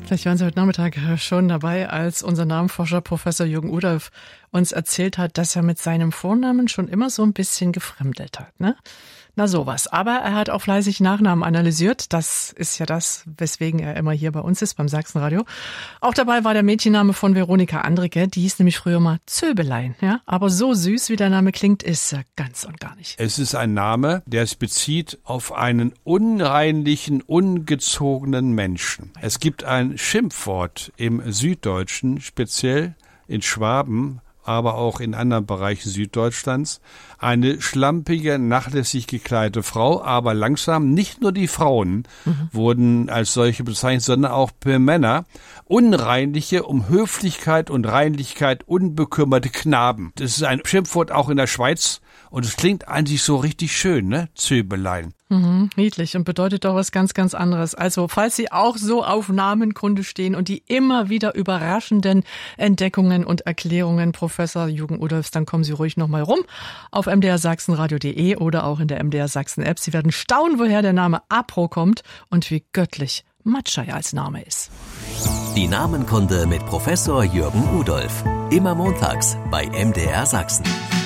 Vielleicht waren Sie heute Nachmittag schon dabei, als unser Namenforscher Professor Jürgen Udolph uns erzählt hat, dass er mit seinem Vornamen schon immer so ein bisschen gefremdelt hat, ne? Na sowas. Aber er hat auch fleißig Nachnamen analysiert. Das ist ja das, weswegen er immer hier bei uns ist, beim Sachsenradio. Auch dabei war der Mädchenname von Veronika Andricke. Die hieß nämlich früher mal Zöbelein. Ja? Aber so süß, wie der Name klingt, ist er ganz und gar nicht. Es ist ein Name, der sich bezieht auf einen unreinlichen, ungezogenen Menschen. Es gibt ein Schimpfwort im Süddeutschen, speziell in Schwaben, aber auch in anderen Bereichen Süddeutschlands. Eine schlampige, nachlässig gekleidete Frau, aber langsam nicht nur die Frauen wurden als solche bezeichnet, sondern auch Männer. Unreinliche, um Höflichkeit und Reinlichkeit unbekümmerte Knaben. Das ist ein Schimpfwort auch in der Schweiz und es klingt eigentlich so richtig schön, ne? Zöbelein. Niedlich und bedeutet doch was ganz, ganz anderes. Also, falls Sie auch so auf Namenkunde stehen und die immer wieder überraschenden Entdeckungen und Erklärungen Professor Jürgen Udolphs, dann kommen Sie ruhig nochmal rum auf mdrsachsenradio.de oder auch in der MDR Sachsen App. Sie werden staunen, woher der Name Apro kommt und wie göttlich Matschei als Name ist. Die Namenkunde mit Professor Jürgen Udolph. Immer montags bei MDR Sachsen.